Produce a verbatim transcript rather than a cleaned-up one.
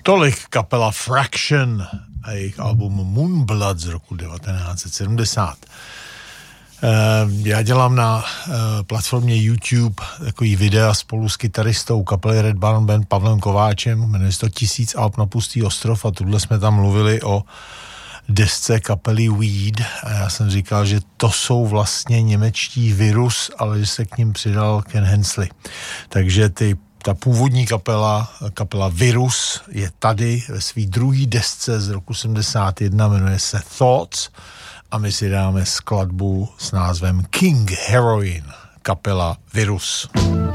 Tolik kapela Fraction a jejich album Moonblood z roku devatenáct set sedmdesát. Já dělám na platformě YouTube takový videa spolu s kytaristou kapely Red Barn Band Pavlem Kováčem, jmenuje se to Tisíc alb na pustý ostrov a tuhle jsme tam mluvili o desce kapely Weed a já jsem říkal, že to jsou vlastně němečtí Virus, ale že se k ním přidal Ken Hensley. Takže ty ta původní kapela, kapela Virus, je tady ve svý druhý desce z roku sedmdesát jedna, jmenuje se Thoughts a my si dáme skladbu s názvem King Heroin, kapela Virus.